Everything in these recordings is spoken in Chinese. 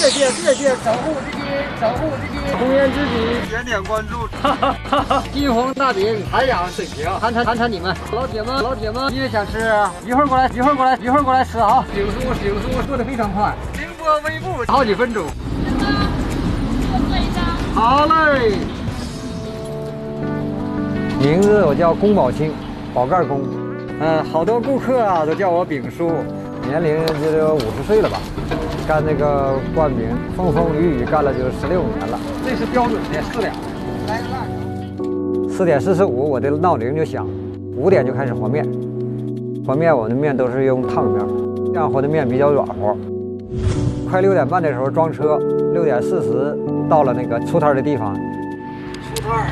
谢，守护自己，红颜知己， 点点关注， 金红大饼，涵养水平，馋你们，老铁们，你也想吃？一会儿过来吃啊！饼叔做的非常快，凌波微步，好几分钟。好嘞。名字我叫宫保清，宝盖宫。好多顾客啊都叫我饼叔，年龄就有50岁了吧。干那个灌饼，风风雨雨干了就16年了。这是标准的4两，来个蜡烛。4点45，我的闹铃就响，5点就开始和面。和面我们的面都是用烫面，这样和的面比较软和。快6点半的时候装车，6点40到了那个出摊的地方。出摊。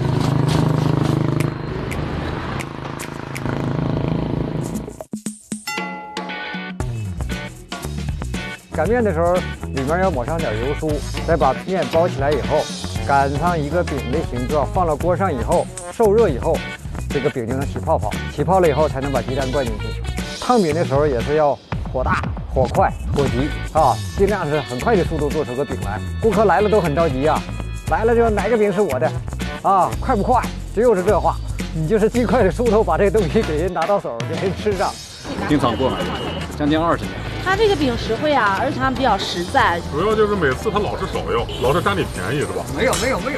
擀面的时候，里面要抹上点油酥，再把面包起来以后，擀上一个饼的形状，放到锅上以后，受热以后，这个饼就能起泡泡。起泡了以后，才能把鸡蛋灌进去。烫饼的时候也是要火大、火快、火急啊，尽量是很快的速度做出个饼来。顾客来了都很着急啊，来了就哪个饼是我的啊？快不快？就是这话，你就是尽快的速度把这个东西给人拿到手，给人吃上。 经常过来，将近20年。 它这个饼实惠啊，而且它比较实在。 主要就是每次它老是少要，老是占你便宜，是吧？ 没有。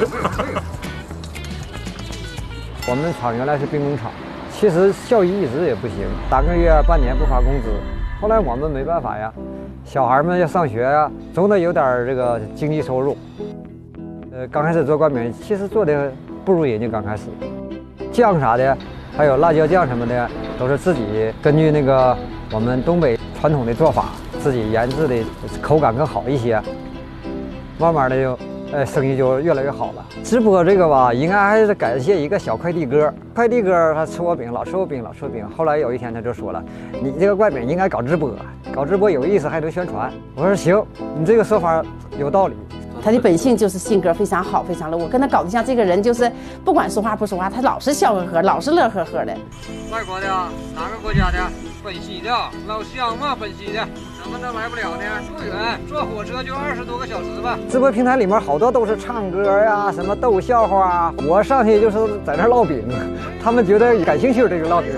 我们厂原来是兵工厂，其实效益一直也不行，3个月、半年不发工资。后来我们没办法呀，小孩们要上学呀，总得有点这个经济收入。刚开始做灌饼，其实做的不如人家刚开始，酱啥的，还有辣椒酱什么的，都是自己根据那个我们东北传统的做法，自己研制的，口感更好一些。慢慢的就，生意就越来越好了。直播这个吧，应该还是感谢一个小快递哥。快递哥他吃我饼，老吃我饼。后来有一天他就说了，你这个灌饼应该搞直播，搞直播有意思，还能宣传。我说行，你这个说法有道理。 他的本性就是性格非常好，非常乐。我跟他搞对象，这个人就是不管说话不说话，他老是笑呵呵，老是乐呵呵的。 外国的，哪个国家的？本溪的，老乡嘛，本溪的，怎么能来不了呢？不远，坐火车就20多个小时吧。直播平台里面好多都是唱歌呀，什么逗笑话啊。我上去就是在那烙饼，他们觉得感兴趣这个烙饼。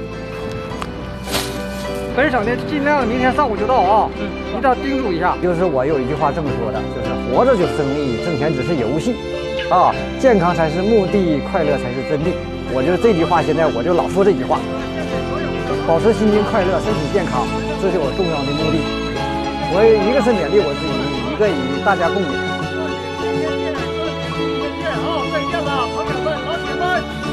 本省的尽量明天上午就到啊，一定要叮嘱一下。就是我有一句话这么说的，就是活着就是生意，挣钱只是游戏，啊，健康才是目的，快乐才是真谛。我就这句话，现在我就老说这句话，保持心情快乐，身体健康，这是我重要的目的。我一个是勉励我自己，一个与大家共勉。